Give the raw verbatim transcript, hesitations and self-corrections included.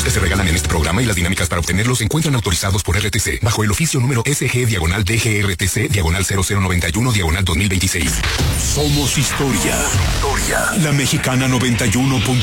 que se regalan en este programa y las dinámicas para obtenerlos se encuentran autorizados por R T C, bajo el oficio número S G diagonal D G R T C diagonal cero cero noventa y uno diagonal dos mil veintiséis. Somos historia. Historia. La Mexicana noventa y uno.